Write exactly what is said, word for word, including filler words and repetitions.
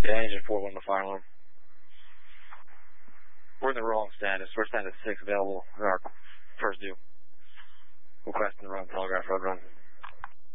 Yeah, engine four one, the fire alarm. We're in the wrong status. We're status six available. Our first due. Requesting the run, Telegraph Road run.